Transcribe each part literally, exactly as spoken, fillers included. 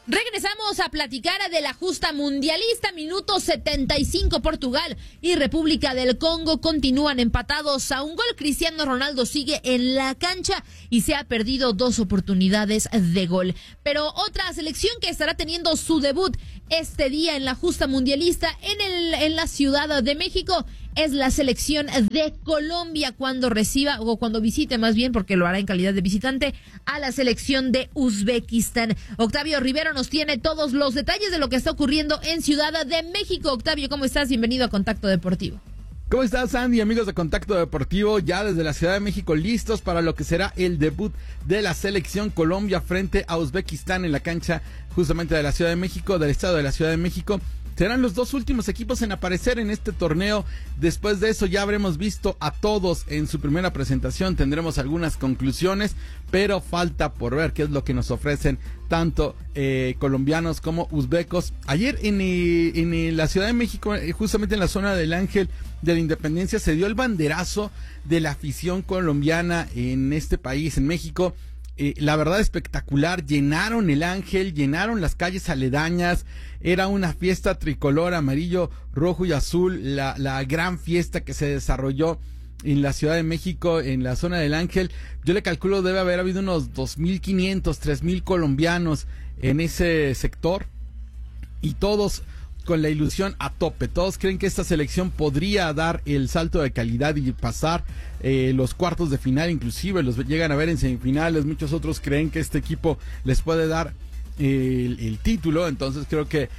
Regresamos a platicar de la justa mundialista. Minuto setenta y cinco, Portugal y República del Congo continúan empatados a un gol. Cristiano Ronaldo sigue en la cancha y se ha perdido dos oportunidades de gol. Pero otra selección que estará teniendo su debut este día en la justa mundialista en, el, en la Ciudad de México es la selección de Colombia cuando reciba, o cuando visite más bien, porque lo hará en calidad de visitante, a la selección de Uzbekistán. Octavio Rivero nos tiene todos los detalles de lo que está ocurriendo en Ciudad de México. Octavio, ¿cómo estás? Bienvenido a Contacto Deportivo. ¿Cómo estás, Andy? Amigos de Contacto Deportivo, ya desde la Ciudad de México listos para lo que será el debut de la selección Colombia frente a Uzbekistán en la cancha justamente de la Ciudad de México, del estado de la Ciudad de México. Serán los dos últimos equipos en aparecer en este torneo. Después de eso ya habremos visto a todos en su primera presentación. Tendremos algunas conclusiones, pero falta por ver qué es lo que nos ofrecen tanto eh, colombianos como uzbecos. Ayer en, en la Ciudad de México, justamente en la zona del Ángel de la Independencia, se dio el banderazo de la afición colombiana en este país, en México. Eh, la verdad espectacular, llenaron el Ángel, llenaron las calles aledañas, era una fiesta tricolor, amarillo, rojo y azul, la, la gran fiesta que se desarrolló en la Ciudad de México, en la zona del Ángel. Yo le calculo debe haber habido unos dos mil quinientos, tres mil colombianos en ese sector y todos con la ilusión a tope. Todos creen que esta selección podría dar el salto de calidad y pasar eh, los cuartos de final, inclusive los llegan a ver en semifinales. Muchos otros creen que este equipo les puede dar eh, el, el título. Entonces creo que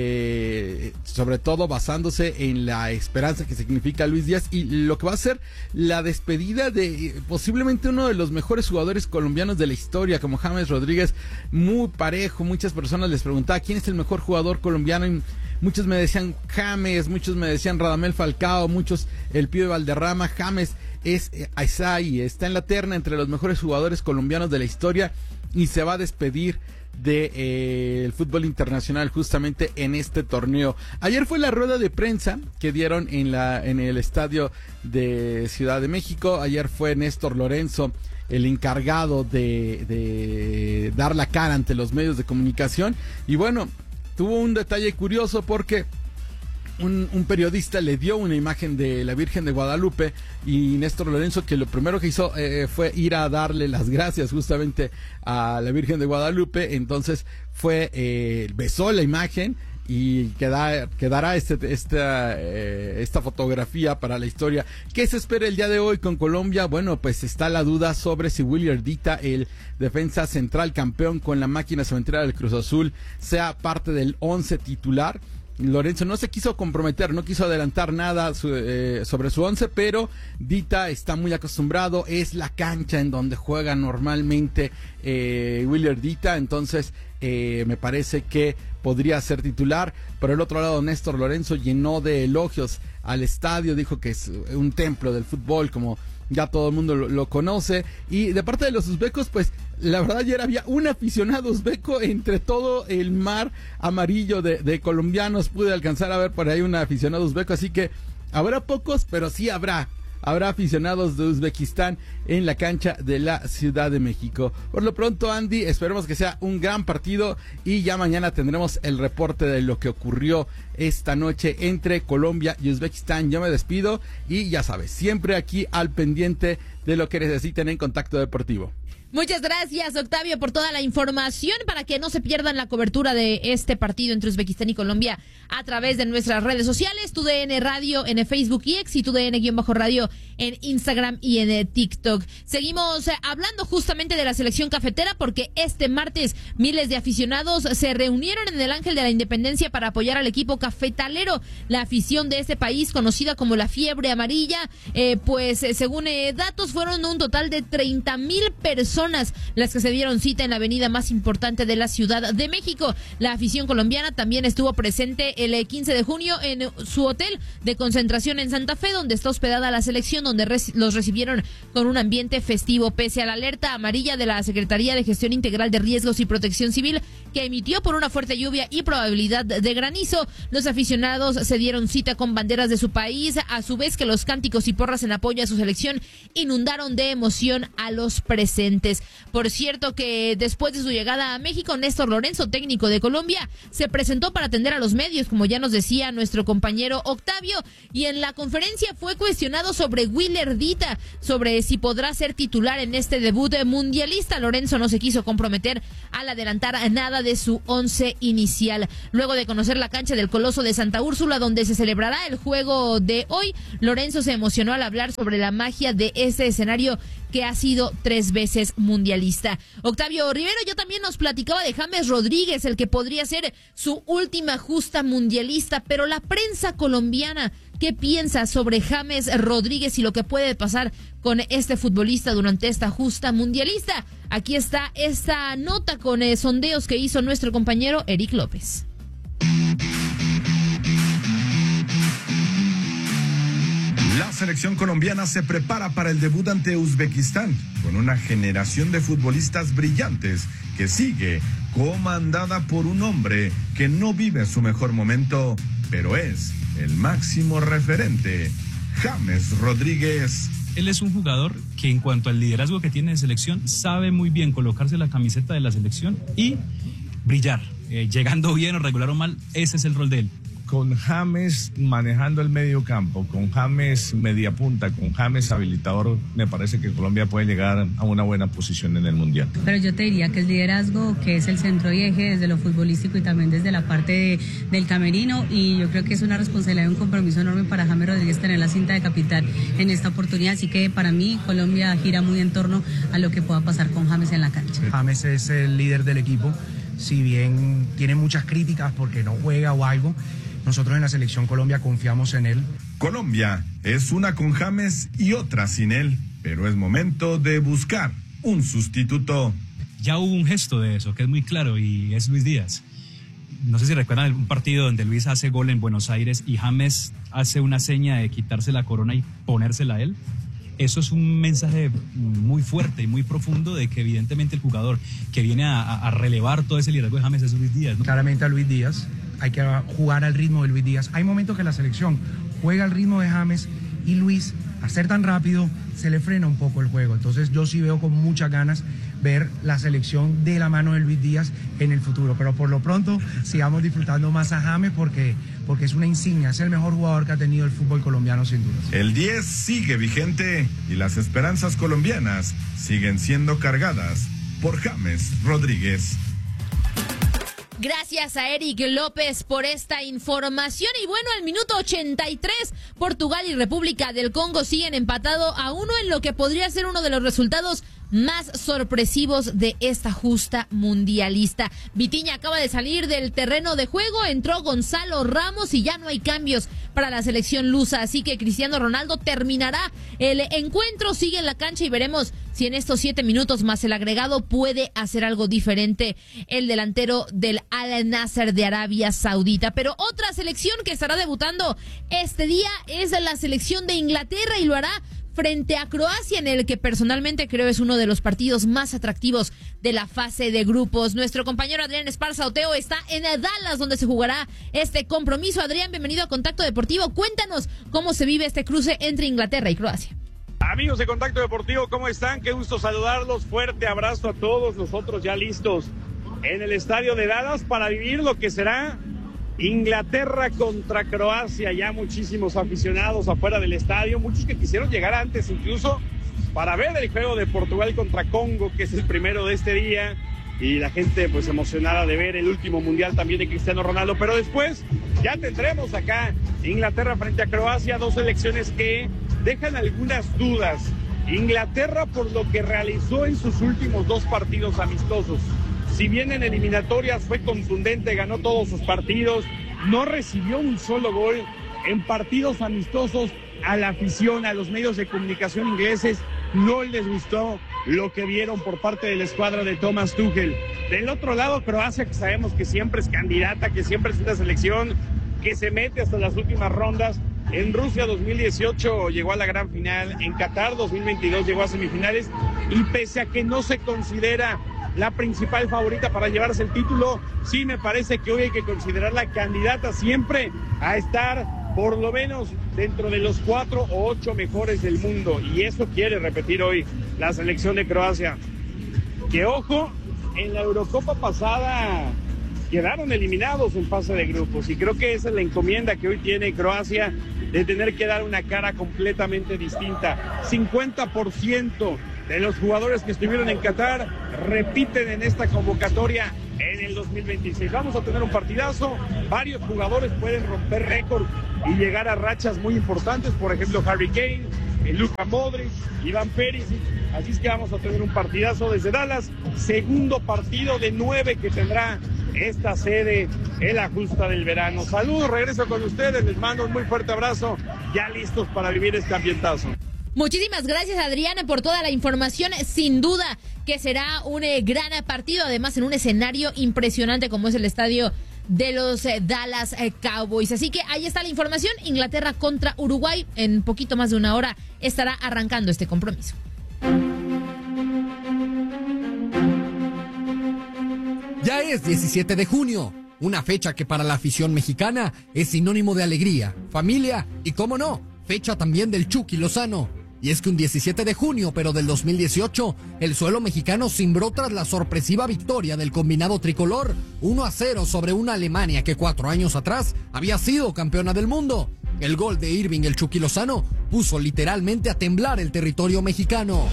eh, sobre todo basándose en la esperanza que significa Luis Díaz y lo que va a ser la despedida de eh, posiblemente uno de los mejores jugadores colombianos de la historia, como James Rodríguez, muy parejo. Muchas personas les preguntaban quién es el mejor jugador colombiano y muchos me decían James, muchos me decían Radamel Falcao, muchos el Pío Valderrama. James es eh, ahí, está en la terna entre los mejores jugadores colombianos de la historia y se va a despedir de eh, el fútbol internacional justamente en este torneo. Ayer fue la rueda de prensa que dieron en la en el estadio de Ciudad de México. Ayer fue Néstor Lorenzo el encargado de, de dar la cara ante los medios de comunicación y bueno, tuvo un detalle curioso porque un, un periodista le dio una imagen de la Virgen de Guadalupe y Néstor Lorenzo, que lo primero que hizo eh, fue ir a darle las gracias justamente a la Virgen de Guadalupe. Entonces fue, eh, besó la imagen y queda, quedará este, esta, eh, esta fotografía para la historia. ¿Qué se espera el día de hoy con Colombia? Bueno, pues está la duda sobre si Willy Ardita, el defensa central campeón con la máquina cementera del Cruz Azul, sea parte del once titular. Lorenzo no se quiso comprometer, no quiso adelantar nada su, eh, sobre su once, pero Dita está muy acostumbrado, es la cancha en donde juega normalmente eh, Willy Dita, entonces eh, me parece que podría ser titular. Por el otro lado, Néstor Lorenzo llenó de elogios al estadio, dijo que es un templo del fútbol, como ya todo el mundo lo, lo conoce. Y de parte de los uzbecos, pues la verdad ayer había un aficionado uzbeco entre todo el mar amarillo de, de colombianos. Pude alcanzar a ver por ahí un aficionado uzbeco, así que habrá pocos, pero sí habrá. Habrá aficionados de Uzbekistán en la cancha de la Ciudad de México. Por lo pronto, Andy, esperemos que sea un gran partido y ya mañana tendremos el reporte de lo que ocurrió esta noche entre Colombia y Uzbekistán. Yo me despido y ya sabes, siempre aquí al pendiente de lo que necesiten en Contacto Deportivo. Muchas gracias, Octavio, por toda la información para que no se pierdan la cobertura de este partido entre Uzbekistán y Colombia a través de nuestras redes sociales, Tu D N Radio en Facebook y X y Tu D N-Radio en Instagram y en TikTok. Seguimos hablando justamente de la selección cafetera porque este martes miles de aficionados se reunieron en el Ángel de la Independencia para apoyar al equipo cafetalero. La afición de este país, conocida como la Fiebre Amarilla, eh, pues eh, según eh, datos fueron un total de treinta mil personas las que se dieron cita en la avenida más importante de la Ciudad de México. La afición colombiana también estuvo presente el quince de junio en su hotel de concentración en Santa Fe, donde está hospedada la selección, donde res- los recibieron con un ambiente festivo. Pese a la alerta amarilla de la Secretaría de Gestión Integral de Riesgos y Protección Civil, que emitió por una fuerte lluvia y probabilidad de granizo, los aficionados se dieron cita con banderas de su país, a su vez que los cánticos y porras en apoyo a su selección inundaron inundaron de emoción a los presentes. Por cierto que después de su llegada a México, Néstor Lorenzo, técnico de Colombia, se presentó para atender a los medios, como ya nos decía nuestro compañero Octavio, y en la conferencia fue cuestionado sobre Willer Dita, sobre si podrá ser titular en este debut mundialista. Lorenzo no se quiso comprometer al adelantar nada de su once inicial. Luego de conocer la cancha del Coloso de Santa Úrsula, donde se celebrará el juego de hoy, Lorenzo se emocionó al hablar sobre la magia de este escenario que ha sido tres veces mundialista. Octavio Rivero yo también nos platicaba de James Rodríguez, el que podría ser su última justa mundialista, pero la prensa colombiana, ¿qué piensa sobre James Rodríguez y lo que puede pasar con este futbolista durante esta justa mundialista? Aquí está esta nota con eh, sondeos que hizo nuestro compañero Eric López. La selección colombiana se prepara para el debut ante Uzbekistán, con una generación de futbolistas brillantes que sigue comandada por un hombre que no vive su mejor momento, pero es el máximo referente, James Rodríguez. Él es un jugador que en cuanto al liderazgo que tiene de selección, sabe muy bien colocarse la camiseta de la selección y brillar, eh, llegando bien o regular o mal, ese es el rol de él. Con James manejando el medio campo, con James media punta, con James habilitador, me parece que Colombia puede llegar a una buena posición en el Mundial. Pero yo te diría que el liderazgo, que es el centro y eje desde lo futbolístico y también desde la parte de, del camerino, y yo creo que es una responsabilidad y un compromiso enorme para James Rodríguez tener la cinta de capitán en esta oportunidad, así que para mí Colombia gira muy en torno a lo que pueda pasar con James en la cancha. James es el líder del equipo, si bien tiene muchas críticas porque no juega o algo, nosotros en la selección Colombia confiamos en él. Colombia es una con James y otra sin él, pero es momento de buscar un sustituto. Ya hubo un gesto de eso, que es muy claro, y es Luis Díaz. No sé si recuerdan un partido donde Luis hace gol en Buenos Aires y James hace una seña de quitarse la corona y ponérsela a él. Eso es un mensaje muy fuerte y muy profundo de que evidentemente el jugador que viene a, a relevar todo ese liderazgo de James es Luis Díaz, ¿no? Claramente a Luis Díaz, hay que jugar al ritmo de Luis Díaz. Hay momentos que la selección juega al ritmo de James y Luis, al ser tan rápido, se le frena un poco el juego. Entonces yo sí veo con muchas ganas ver la selección de la mano de Luis Díaz en el futuro. Pero por lo pronto sigamos disfrutando más a James porque, porque es una insignia, es el mejor jugador que ha tenido el fútbol colombiano sin duda. El diez sigue vigente y las esperanzas colombianas siguen siendo cargadas por James Rodríguez. Gracias a Eric López por esta información. Y bueno, al minuto ochenta y tres, Portugal y República del Congo siguen empatado a uno en lo que podría ser uno de los resultados más sorpresivos de esta justa mundialista. Vitinha acaba de salir del terreno de juego, entró Gonzalo Ramos y ya no hay cambios para la selección lusa, así que Cristiano Ronaldo terminará el encuentro, sigue en la cancha y veremos si en estos siete minutos más el agregado puede hacer algo diferente el delantero del Al Nassr de Arabia Saudita. Pero otra selección que estará debutando este día es la selección de Inglaterra y lo hará frente a Croacia, en el que personalmente creo es uno de los partidos más atractivos de la fase de grupos. Nuestro compañero Adrián Esparza Oteo está en Dallas, donde se jugará este compromiso. Adrián, bienvenido a Contacto Deportivo. Cuéntanos cómo se vive este cruce entre Inglaterra y Croacia. Amigos de Contacto Deportivo, ¿cómo están? Qué gusto saludarlos. Fuerte abrazo a todos nosotros ya listos en el estadio de Dallas para vivir lo que será Inglaterra contra Croacia. Ya muchísimos aficionados afuera del estadio, muchos que quisieron llegar antes incluso para ver el juego de Portugal contra Congo, que es el primero de este día, y la gente pues emocionada de ver el último mundial también de Cristiano Ronaldo. Pero después ya tendremos acá Inglaterra frente a Croacia, dos selecciones que dejan algunas dudas. Inglaterra por lo que realizó en sus últimos dos partidos amistosos. Si bien en eliminatorias fue contundente, ganó todos sus partidos, no recibió un solo gol. En partidos amistosos, a la afición, a los medios de comunicación ingleses, no les gustó lo que vieron por parte de la escuadra de Thomas Tuchel. Del otro lado, Croacia, que sabemos que siempre es candidata, que siempre es una selección que se mete hasta las últimas rondas. En Rusia dos mil dieciocho llegó a la gran final, en Qatar dos mil veintidós llegó a semifinales, y pese a que no se considera la principal favorita para llevarse el título, sí me parece que hoy hay que considerarla candidata siempre a estar por lo menos dentro de los cuatro o ocho mejores del mundo. Y eso quiere repetir hoy la selección de Croacia. Que ojo, en la Eurocopa pasada quedaron eliminados en fase de grupos. Y creo que esa es la encomienda que hoy tiene Croacia, de tener que dar una cara completamente distinta. cincuenta por ciento de los jugadores que estuvieron en Qatar repiten en esta convocatoria en el dos mil veintiséis. Vamos a tener un partidazo, varios jugadores pueden romper récords y llegar a rachas muy importantes, por ejemplo Harry Kane, Luka Modric, Iván Perisic, así es que vamos a tener un partidazo desde Dallas, segundo partido de nueve que tendrá esta sede en la justa del verano. Saludos, regreso con ustedes, les mando un muy fuerte abrazo, ya listos para vivir este ambientazo. Muchísimas gracias, Adriana, por toda la información. Sin duda que será un eh, gran partido, además en un escenario impresionante como es el estadio de los eh, Dallas eh, Cowboys. Así que ahí está la información. Inglaterra contra Uruguay. En poquito más de una hora estará arrancando este compromiso. Ya es diecisiete de junio, una fecha que para la afición mexicana es sinónimo de alegría, familia y, cómo no, fecha también del Chucky Lozano. Y es que un diecisiete de junio, pero del dos mil dieciocho, el suelo mexicano cimbró tras la sorpresiva victoria del combinado tricolor uno a cero sobre una Alemania que cuatro años atrás había sido campeona del mundo. El gol de Irving el Chucky Lozano puso literalmente a temblar el territorio mexicano.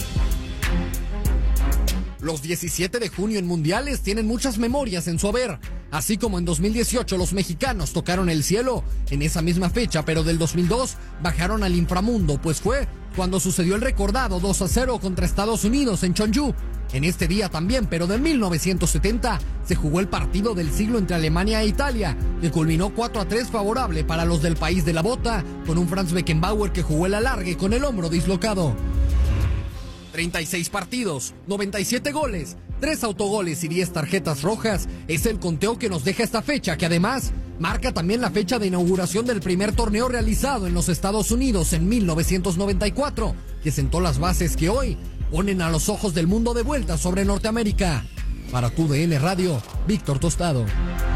Los diecisiete de junio en mundiales tienen muchas memorias en su haber. Así como en dos mil dieciocho los mexicanos tocaron el cielo, en esa misma fecha, pero del dos mil dos, bajaron al inframundo, pues fue cuando sucedió el recordado dos a cero contra Estados Unidos en Cheonju. En este día también, pero de mil novecientos setenta, se jugó el partido del siglo entre Alemania e Italia, que culminó cuatro a tres favorable para los del país de la bota, con un Franz Beckenbauer que jugó el alargue con el hombro dislocado. treinta y seis partidos, noventa y siete goles, tres autogoles y diez tarjetas rojas es el conteo que nos deja esta fecha, que además marca también la fecha de inauguración del primer torneo realizado en los Estados Unidos en mil novecientos noventa y cuatro, que sentó las bases que hoy ponen a los ojos del mundo de vuelta sobre Norteamérica. Para T U D N Radio, Víctor Tostado.